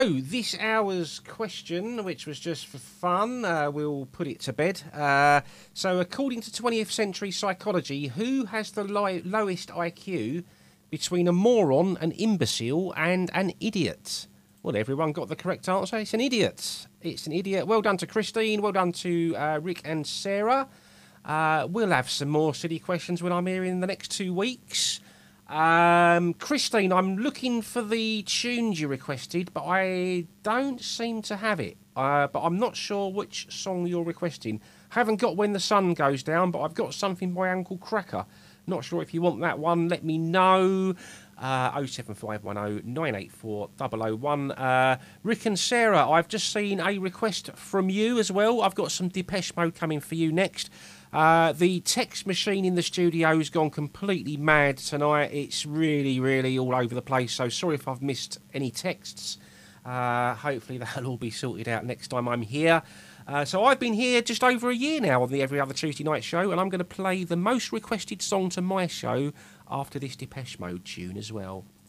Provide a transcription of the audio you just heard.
So, this hour's question, which was just for fun, we'll put it to bed. So, according to 20th century psychology, who has the lowest IQ between a moron, an imbecile, and an idiot? Well, everyone got the correct answer. It's an idiot. It's an idiot. Well done to Christine. Well done to Rick and Sarah. We'll have some more silly questions when I'm here in the next 2 weeks. Christine, I'm looking for the tunes you requested, but I don't seem to have it. But I'm not sure which song you're requesting. Haven't got When the Sun Goes Down, but I've got something by Uncle Cracker. Not sure if you want that one. Let me know. 07510 984 001. Rick and Sarah, I've just seen a request from you as well. I've got some Depeche Mode coming for you next. The text machine in the studio has gone completely mad tonight. It's really, really all over the place. So sorry if I've missed any texts. Hopefully that'll all be sorted out next time I'm here. So I've been here just over a year now on the Every Other Tuesday Night show, and I'm going to play the most requested song to my show after this Depeche Mode tune as well.